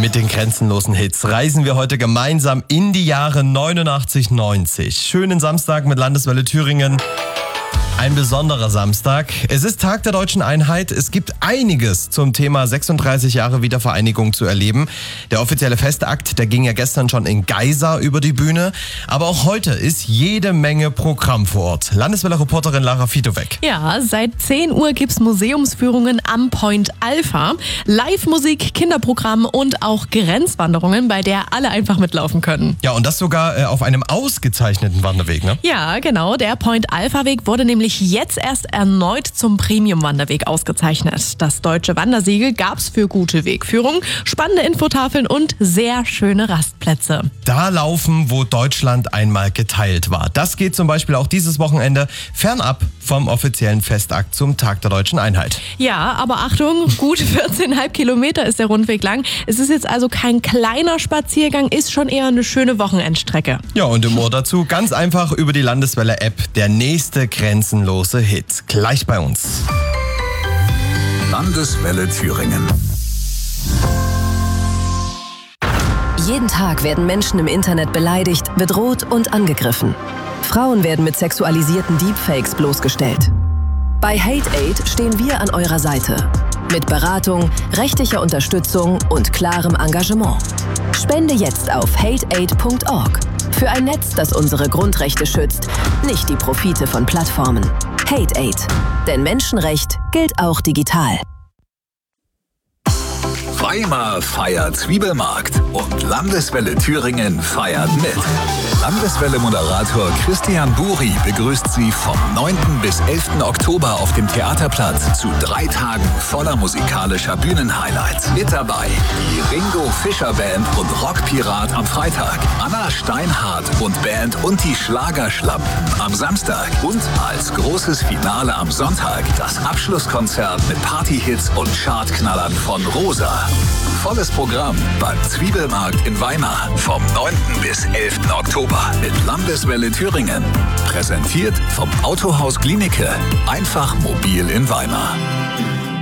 Mit den grenzenlosen Hits reisen wir heute gemeinsam in die Jahre 89, 90. Schönen Samstag mit Landeswelle Thüringen. Ein besonderer Samstag. Es ist Tag der Deutschen Einheit. Es gibt einiges zum Thema 36 Jahre Wiedervereinigung zu erleben. Der offizielle Festakt, der ging ja gestern schon in Geisa über die Bühne. Aber auch heute ist jede Menge Programm vor Ort. Landeswelle-Reporterin Lara Fitowek. Ja, seit 10 Uhr gibt's Museumsführungen am Point Alpha. Live-Musik, Kinderprogramm und auch Grenzwanderungen, bei der alle einfach mitlaufen können. Ja, und das sogar auf einem ausgezeichneten Wanderweg, ne? Ja, genau. Der Point Alpha Weg wurde nämlich jetzt erst erneut zum Premium-Wanderweg ausgezeichnet. Das deutsche Wandersiegel gab's für gute Wegführung, spannende Infotafeln und sehr schöne Rastplätze. Da laufen, wo Deutschland einmal geteilt war. Das geht zum Beispiel auch dieses Wochenende fernab vom offiziellen Festakt zum Tag der Deutschen Einheit. Ja, aber Achtung, gut 14,5 Kilometer ist der Rundweg lang. Es ist jetzt also kein kleiner Spaziergang, ist schon eher eine schöne Wochenendstrecke. Ja, und im Ohr dazu ganz einfach über die Landeswelle-App der nächste grenzenlose Hit. Gleich bei uns. Landeswelle Thüringen. Jeden Tag werden Menschen im Internet beleidigt, bedroht und angegriffen. Frauen werden mit sexualisierten Deepfakes bloßgestellt. Bei HateAid stehen wir an eurer Seite. Mit Beratung, rechtlicher Unterstützung und klarem Engagement. Spende jetzt auf hateaid.org. Für ein Netz, das unsere Grundrechte schützt, nicht die Profite von Plattformen. HateAid. Denn Menschenrecht gilt auch digital. Weimar feiert Zwiebelmarkt und Landeswelle Thüringen feiert mit. Landeswelle-Moderator Christian Buri begrüßt Sie vom 9. bis 11. Oktober auf dem Theaterplatz zu 3 Tagen voller musikalischer Bühnenhighlights. Mit dabei die Ringo Fischer Band und Rockpirat am Freitag, Anna Steinhardt und Band und die Schlagerschlampen am Samstag und als großes Finale am Sonntag das Abschlusskonzert mit Partyhits und Chartknallern von Rosa. Volles Programm beim Zwiebelmarkt in Weimar vom 9. bis 11. Oktober mit Landeswelle Thüringen. Präsentiert vom Autohaus Glienicke. Einfach mobil in Weimar.